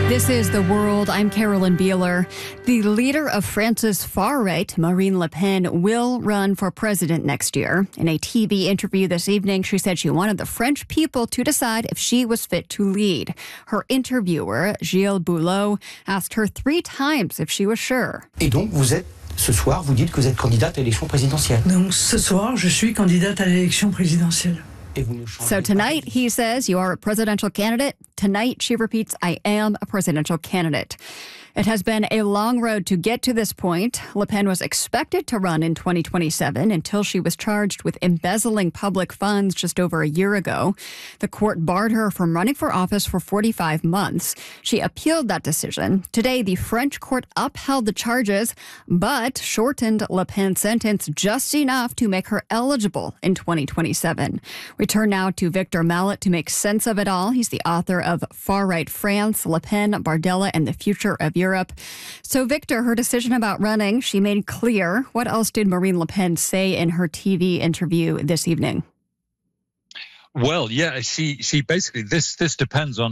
This is The World. I'm Carolyn Beeler. The leader of France's far-right, Marine Le Pen, will run for president next year. In a TV interview this evening, she said she wanted the French people to decide if she was fit to lead. Her interviewer, Gilles Boulot, asked her 3 times if she was sure. Et donc, ce soir, vous dites que vous êtes candidate à l'élection présidentielle. Donc, ce soir, je suis candidate à l'élection présidentielle. So tonight, he says, you are a presidential candidate. Tonight, she repeats, I am a presidential candidate. It has been a long road to get to this point. Le Pen was expected to run in 2027 until she was charged with embezzling public funds just over a year ago. The court barred her from running for office for 45 months. She appealed that decision. Today, the French court upheld the charges, but shortened Le Pen's sentence just enough to make her eligible in 2027. We turn now to Victor Mallet to make sense of it all. He's the author of Far-Right France, Le Pen, Bardella, and the Future of Europe. So, Victor, her decision about running, she made clear. What else did Marine Le Pen say in her TV interview this evening? Well, yeah, she basically, this depends on